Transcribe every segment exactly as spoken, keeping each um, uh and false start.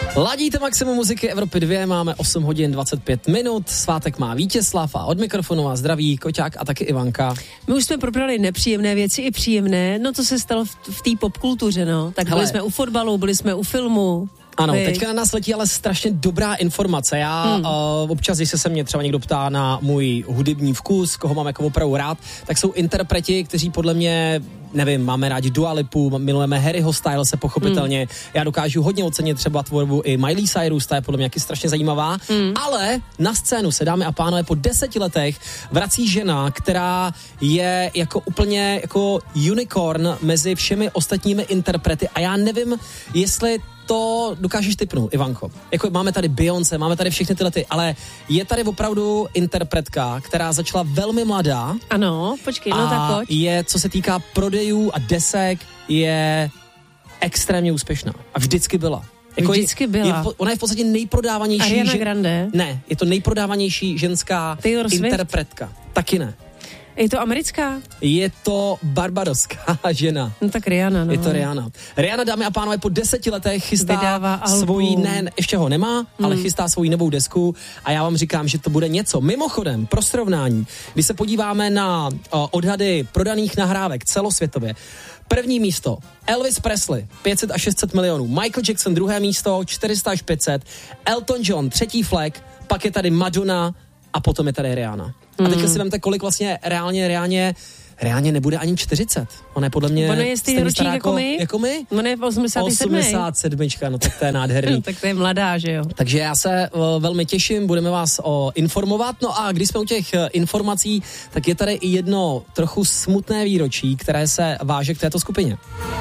Ladíte maximum muziky Evropy dva, máme osm hodin dvacet pět minut, svátek má Vítězslav a od mikrofonu vás zdraví Koťák a taky Ivanka. My už jsme probrali nepříjemné věci i příjemné, no co se stalo v, v té popkultuře, no. Tak Hele. byli jsme u fotbalu, byli jsme u filmu. Ano, Vy. teďka na nás letí ale strašně dobrá informace. Já Hmm. uh, občas, když se mě třeba někdo ptá na můj hudební vkus, koho mám jako opravdu rád, tak jsou interpreti, kteří podle mě, nevím, máme rádi Dua Lipu, milujeme Harryho Stylese pochopitelně. Hmm. Já dokážu hodně ocenit třeba tvorbu i Miley Cyrus, ta je podle mě jaký strašně zajímavá, hmm. ale na scénu se, dámy a pánové, po deseti letech vrací žena, která je jako úplně jako unicorn mezi všemi ostatními interprety a já nevím, jestli to dokážeš tipnout, Ivanko. Jako máme tady Beyoncé, máme tady všechny tyhle ty, ale je tady opravdu interpretka, která začala velmi mladá. Ano, počkej, no tak pojď. je, co se týká prodejů a desek, je extrémně úspěšná. A vždycky byla. Jako Vždycky je, byla. Je, ona je v podstatě nejprodávanější... Ariana žen... Grande? Ne, je to nejprodávanější ženská Taylor Swift? interpretka. Taky ne. Je to americká? Je to barbadoská žena. No tak Rihanna, no. Je to Rihanna. Rihanna, dámy a pánové, po deseti letech chystá Vydává album. svojí, ne, ještě ho nemá, hmm. ale chystá svoji novou desku a já vám říkám, že to bude něco. Mimochodem, pro srovnání, když se podíváme na o, odhady prodaných nahrávek celosvětově, první místo Elvis Presley, pět set až šest set milionů, Michael Jackson druhé místo, čtyři sta až pět set, Elton John třetí flag, pak je tady Madonna a potom je tady Rihanna. A teďka si vemte, kolik vlastně reálně, reálně, reálně nebude ani čtyřicet. Ona je podle mě... Ona je stejný ročník jako my? Jako my? Ona je v osmdesát sedm. osmdesát sedm, no tak to je nádherný. Tak to je mladá, že jo? Takže já se uh, velmi těším, budeme vás uh, informovat. No a když jsme u těch uh, informací, tak je tady i jedno trochu smutné výročí, které se váže k této skupině.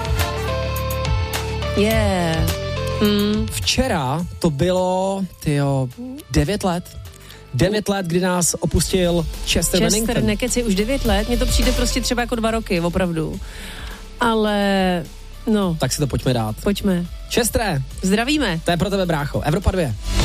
Yeah. Mm. Včera to bylo, tyjo, devět let. Devět let, kdy nás opustil Chester, Chester Bennington. nekeci, už devět let, mně to přijde prostě třeba jako dva roky, opravdu. Ale, no. Tak si to pojďme dát. Pojďme. Chestere, Zdravíme. to je pro tebe, brácho. Evropa dva.